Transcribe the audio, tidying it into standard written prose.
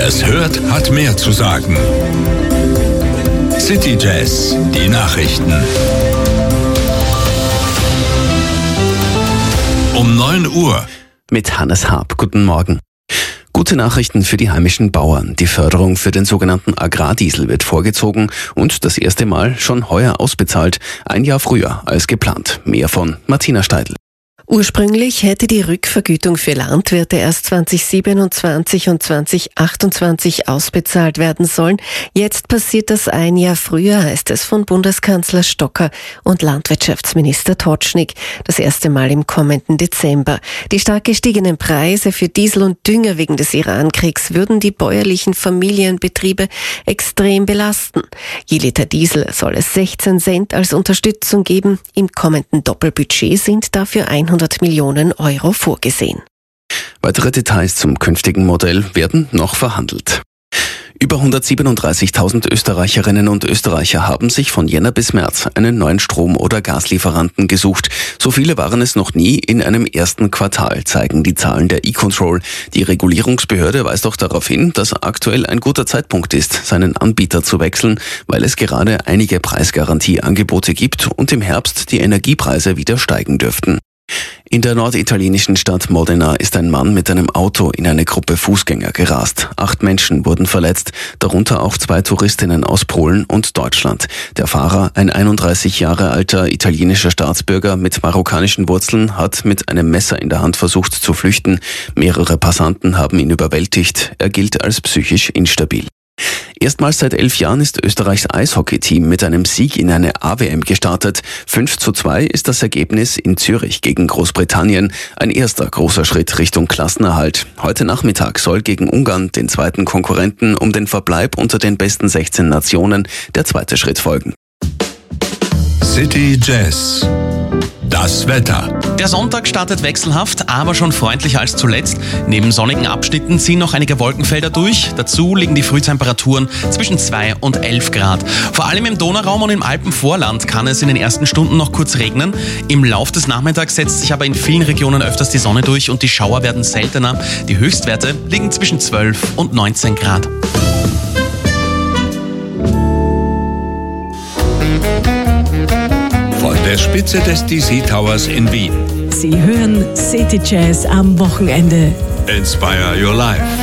es hört, hat mehr zu sagen. City Jazz, die Nachrichten. Um 9 Uhr. Mit Hannes Haab. Guten Morgen. Gute Nachrichten für die heimischen Bauern. Die Förderung für den sogenannten Agrardiesel wird vorgezogen und das erste Mal schon heuer ausbezahlt. Ein Jahr früher als geplant. Mehr von Martina Steidl. Ursprünglich hätte die Rückvergütung für Landwirte erst 2027 und 2028 ausbezahlt werden sollen. Jetzt passiert das ein Jahr früher, heißt es von Bundeskanzler Stocker und Landwirtschaftsminister Totschnig. Das erste Mal im kommenden Dezember. Die stark gestiegenen Preise für Diesel und Dünger wegen des Irankriegs würden die bäuerlichen Familienbetriebe extrem belasten. Je Liter Diesel soll es 16 Cent als Unterstützung geben. Im kommenden Doppelbudget sind dafür 100 Millionen Euro vorgesehen. Weitere Details zum künftigen Modell werden noch verhandelt. Über 137.000 Österreicherinnen und Österreicher haben sich von Jänner bis März einen neuen Strom- oder Gaslieferanten gesucht. So viele waren es noch nie in einem ersten Quartal, zeigen die Zahlen der E-Control. Die Regulierungsbehörde weist auch darauf hin, dass aktuell ein guter Zeitpunkt ist, seinen Anbieter zu wechseln, weil es gerade einige Preisgarantieangebote gibt und im Herbst die Energiepreise wieder steigen dürften. In der norditalienischen Stadt Modena ist ein Mann mit einem Auto in eine Gruppe Fußgänger gerast. 8 Menschen wurden verletzt, darunter auch 2 Touristinnen aus Polen und Deutschland. Der Fahrer, ein 31 Jahre alter italienischer Staatsbürger mit marokkanischen Wurzeln, hat mit einem Messer in der Hand versucht zu flüchten. Mehrere Passanten haben ihn überwältigt. Er gilt als psychisch instabil. Erstmals seit 11 Jahren ist Österreichs Eishockey-Team mit einem Sieg in eine A-WM gestartet. 5:2 ist das Ergebnis in Zürich gegen Großbritannien. Ein erster großer Schritt Richtung Klassenerhalt. Heute Nachmittag soll gegen Ungarn, den zweiten Konkurrenten, um den Verbleib unter den besten 16 Nationen der zweite Schritt folgen. City Jazz. Das Wetter. Der Sonntag startet wechselhaft, aber schon freundlicher als zuletzt. Neben sonnigen Abschnitten ziehen noch einige Wolkenfelder durch. Dazu liegen die Frühtemperaturen zwischen 2 und 11 Grad. Vor allem im Donauraum und im Alpenvorland kann es in den ersten Stunden noch kurz regnen. Im Lauf des Nachmittags setzt sich aber in vielen Regionen öfters die Sonne durch und die Schauer werden seltener. Die Höchstwerte liegen zwischen 12 und 19 Grad. Von der Spitze des DC Towers in Wien. Sie hören City Jazz am Wochenende. Inspire your life.